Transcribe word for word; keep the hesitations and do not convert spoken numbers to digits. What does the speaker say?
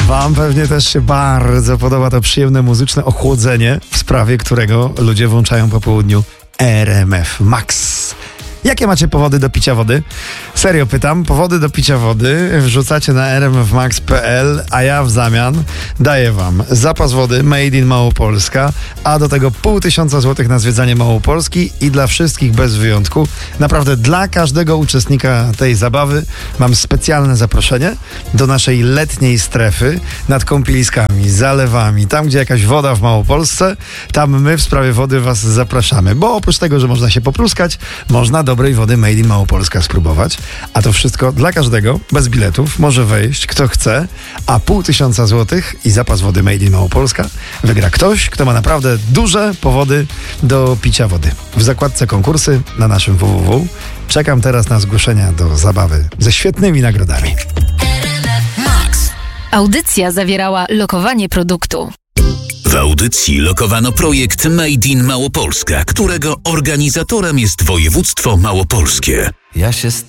Wam pewnie też się bardzo podoba to przyjemne muzyczne ochłodzenie, w sprawie którego ludzie włączają po południu R M F Max. Jakie macie powody do picia wody? Serio pytam, powody do picia wody wrzucacie na r m f max kropka p l, a ja w zamian daję wam zapas wody Made in Małopolska, a do tego pół tysiąca złotych na zwiedzanie Małopolski i dla wszystkich bez wyjątku, naprawdę dla każdego uczestnika tej zabawy mam specjalne zaproszenie do naszej letniej strefy nad kąpieliskami, zalewami, tam gdzie jakaś woda w Małopolsce, tam my w sprawie wody was zapraszamy, bo oprócz tego, że można się popluskać, można dobrej wody Made in Małopolska spróbować, a to wszystko dla każdego, bez biletów, może wejść kto chce, a pół tysiąca złotych i zapas wody Made in Małopolska wygra ktoś, kto ma naprawdę duże powody do picia wody. W zakładce konkursy na naszym w w w czekam teraz na zgłoszenia do zabawy ze świetnymi nagrodami. Audycja zawierała lokowanie produktu. W audycji lokowano projekt Made in Małopolska, którego organizatorem jest województwo małopolskie. Ja się